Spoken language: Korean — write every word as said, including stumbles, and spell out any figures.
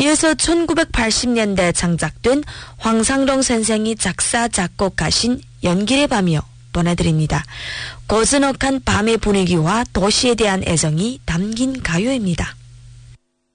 이어서 천구백팔십 년대 창작된 황상동 선생이 작사 작곡하신 연길의 밤이요 보내드립니다. 고즈넉한 밤의 분위기와 도시에 대한 애정이 담긴 가요입니다.